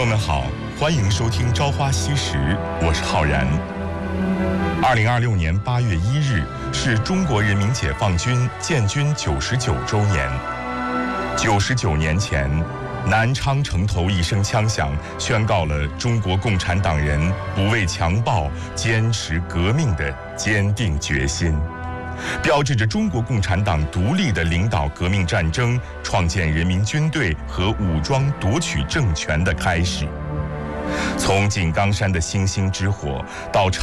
们好，欢迎收听《朝花夕拾》，我是浩然。2026年8月1日是中国人民解放军建军99周年。99年前，南昌城头一声枪响，宣告了中国共产党人不畏强暴、坚持革命的坚定决心，标志着中国共产党独立的领导革命战争、创建人民军队和武装夺取政权的开始。从井冈山的星星之火到